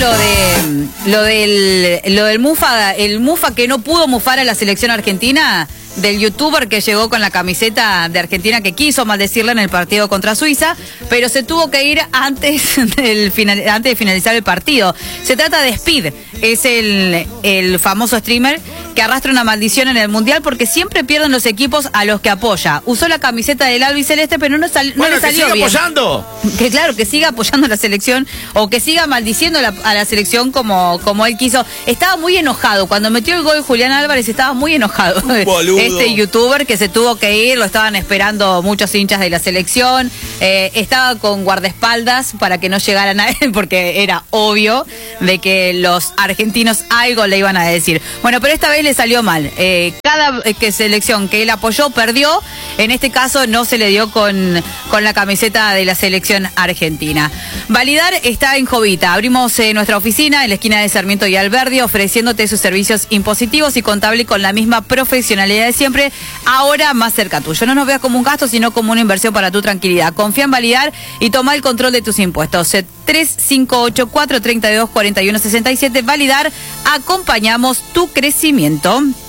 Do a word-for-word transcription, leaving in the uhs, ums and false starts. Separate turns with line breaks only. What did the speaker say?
lo de lo del lo del Mufa, el Mufa que no pudo mufar a la selección argentina, del youtuber que llegó con la camiseta de Argentina que quiso maldecirla en el partido contra Suiza, pero se tuvo que ir antes del final, antes de finalizar el partido. Se trata de Speed, es el, el famoso streamer que arrastra una maldición en el Mundial porque siempre pierden los equipos a los que apoya. Usó la camiseta del albiceleste, pero no, sal,
bueno,
no le salió
que siga
bien.
apoyando.
Que claro, que siga apoyando a la selección o que siga maldiciendo la, a la selección como, como él quiso. Estaba muy enojado. Cuando metió el gol Julián Álvarez estaba muy enojado.
Boludo.
Este youtuber que se tuvo que ir, lo estaban esperando muchos hinchas de la selección. Eh, estaba con guardaespaldas para que no llegara nadie porque era obvio de que los argentinos algo le iban a decir. Bueno, pero esta vez le salió mal. Eh, cada que selección que él apoyó perdió. En este caso no se le dio con, con la camiseta de la selección argentina. Validar está en Jovita. Abrimos eh, nuestra oficina en la esquina de Sarmiento y Alberdi, ofreciéndote sus servicios impositivos y contable con la misma profesionalidad de siempre, ahora más cerca tuyo. No nos veas como un gasto, sino como una inversión para tu tranquilidad. Confía en Validar y toma el control de tus impuestos. tres cinco ocho cuatro, tres dos, cuatro uno seis siete. Validar, acompañamos tu crecimiento.